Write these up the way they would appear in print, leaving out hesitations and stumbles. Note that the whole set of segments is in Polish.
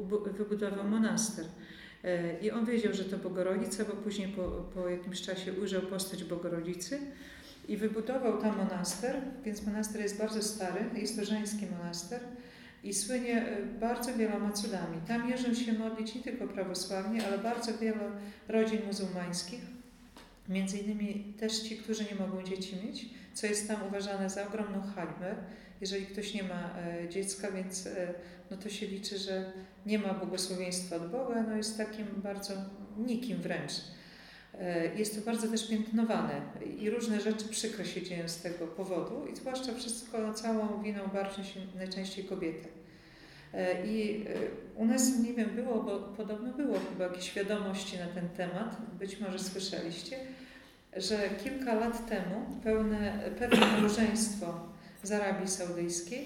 wybudował monaster. I on wiedział, że to Bogorodica, bo później po jakimś czasie ujrzał postać Bogorodicy i wybudował tam monaster, więc monaster jest bardzo stary, jest to żeński monaster i słynie bardzo wieloma cudami. Tam jeżdżą się modlić nie tylko prawosławni, ale bardzo wiele rodzin muzułmańskich, między innymi też ci, którzy nie mogą dzieci mieć, co jest tam uważane za ogromną hańbę, jeżeli ktoś nie ma dziecka, więc no to się liczy, że nie ma błogosławieństwa od Boga, no jest takim bardzo nikim wręcz. Jest to bardzo też piętnowane i różne rzeczy przykre się dzieją z tego powodu i zwłaszcza wszystko, całą winą barczy się najczęściej kobiety. I u nas, nie wiem, było, bo podobno było chyba jakieś wiadomości na ten temat, być może słyszeliście, że kilka lat temu pewne małżeństwo z Arabii Saudyjskiej,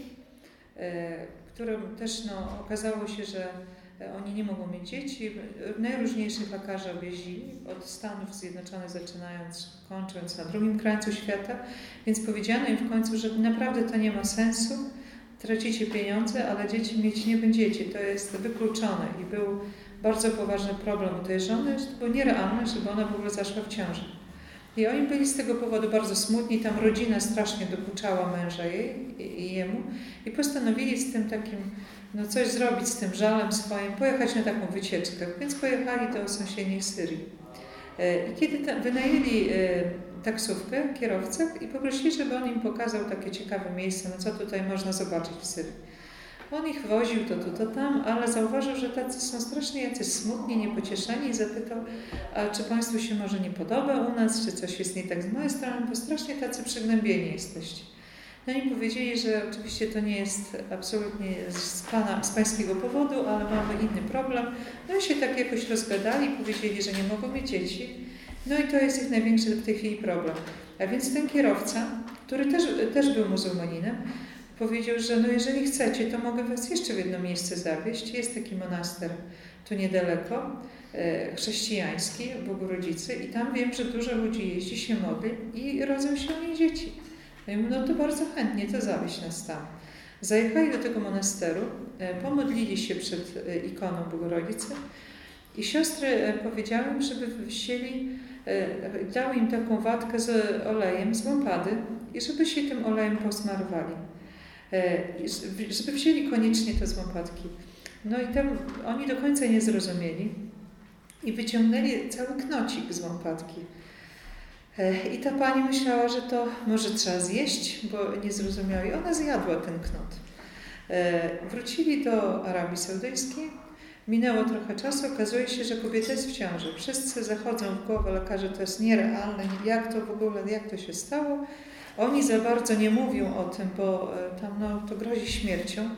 którym też okazało się, że oni nie mogą mieć dzieci. Najróżniejszych lekarzy objeździli, od Stanów Zjednoczonych zaczynając, kończąc na drugim krańcu świata, więc powiedziano im w końcu, że naprawdę to nie ma sensu, tracicie pieniądze, ale dzieci mieć nie będziecie, to jest wykluczone i był bardzo poważny problem u tej żony, że to było nierealne, żeby ona w ogóle zaszła w ciążę. I oni byli z tego powodu bardzo smutni, tam rodzina strasznie dokuczała męża jej i jemu i postanowili z tym takim, coś zrobić z tym żalem swoim, pojechać na taką wycieczkę, więc pojechali do sąsiedniej Syrii. I kiedy wynajęli taksówkę, kierowcę i poprosili, żeby on im pokazał takie ciekawe miejsca, co tutaj można zobaczyć w Syrii. On ich woził to tu, to tam, ale zauważył, że tacy są strasznie jacyś smutni, niepocieszeni i zapytał, a czy Państwu się może nie podoba u nas, czy coś jest nie tak z mojej strony, bo strasznie tacy przygnębieni jesteście. No i powiedzieli, że oczywiście to nie jest absolutnie z Pańskiego powodu, ale mamy inny problem. No i się tak jakoś rozgadali, powiedzieli, że nie mogą mieć dzieci. No i to jest ich największy w tej chwili problem. A więc ten kierowca, który też był muzułmaninem, powiedział, że jeżeli chcecie, to mogę Was jeszcze w jedno miejsce zawieźć. Jest taki monaster tu niedaleko, chrześcijański, Bogorodzicy i tam wiem, że dużo ludzi jeździ, się modli i rodzą się u niej dzieci. No to bardzo chętnie, to zawieźć nas tam. Zajechali do tego monasteru, pomodlili się przed ikoną Bogorodicy i siostry powiedziały im, żeby wzięli, dały im taką watkę z olejem, z łampady i żeby się tym olejem posmarowali. Żeby wzięli koniecznie te z łampatki. No i tam oni do końca nie zrozumieli i wyciągnęli cały knocik z łampatki. I ta pani myślała, że to może trzeba zjeść, bo nie zrozumiała i ona zjadła ten knot. Wrócili do Arabii Saudyjskiej, minęło trochę czasu, okazuje się, że kobieta jest w ciąży. Wszyscy zachodzą w głowę lekarze, to jest nierealne, jak to w ogóle, jak to się stało. Oni za bardzo nie mówią o tym, bo tam to grozi śmiercią.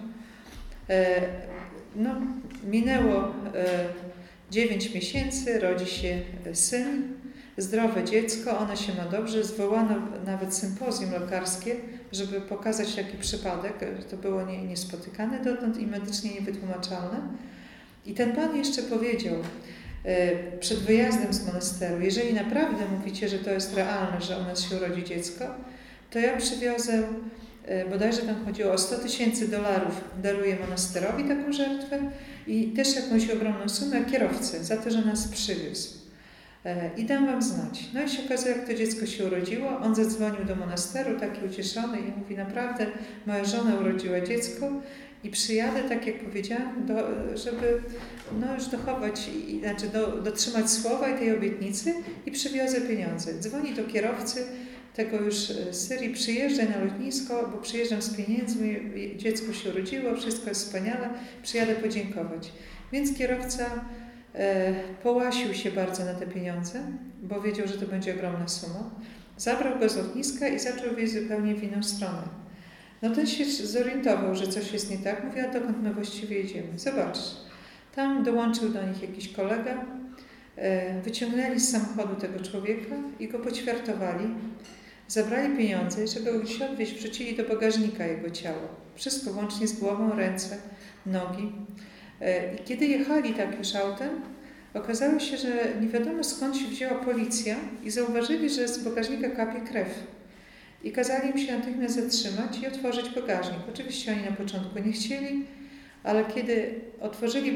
Minęło 9 miesięcy, rodzi się syn, zdrowe dziecko, ona się ma dobrze. Zwołano nawet sympozjum lekarskie, żeby pokazać taki przypadek. To było niespotykane dotąd i medycznie niewytłumaczalne. I ten pan jeszcze powiedział przed wyjazdem z monasteru, jeżeli naprawdę mówicie, że to jest realne, że u nas się urodzi dziecko, to ja przywiozę, bodajże tam chodziło o $100,000, daruję monasterowi taką żertwę i też jakąś ogromną sumę kierowcy za to, że nas przywiózł. I dam Wam znać. No i się okazuje, jak to dziecko się urodziło, on zadzwonił do monasteru, taki ucieszony i mówi, naprawdę moja żona urodziła dziecko i przyjadę, tak jak powiedziałam, żeby już dochować, dotrzymać słowa i tej obietnicy i przywiozę pieniądze. Dzwoni do kierowcy tego już z Syrii, przyjeżdżaj na lotnisko, bo przyjeżdżam z pieniędzmi, dziecko się urodziło, wszystko jest wspaniale, przyjadę podziękować. Więc kierowca połasił się bardzo na te pieniądze, bo wiedział, że to będzie ogromna suma. Zabrał go z lotniska i zaczął wieźć zupełnie w inną stronę. No ten się zorientował, że coś jest nie tak. Mówi, a dokąd my właściwie jedziemy? Zobacz. Tam dołączył do nich jakiś kolega, wyciągnęli z samochodu tego człowieka i go poćwiartowali. Zabrali pieniądze i żeby go gdzieś odwieźć, wrzucili do bagażnika jego ciało. Wszystko łącznie z głową, ręce, nogi. I kiedy jechali tak już autem, okazało się, że nie wiadomo skąd się wzięła policja i zauważyli, że z bagażnika kapie krew. I kazali im się natychmiast zatrzymać i otworzyć bagażnik. Oczywiście oni na początku nie chcieli, ale kiedy otworzyli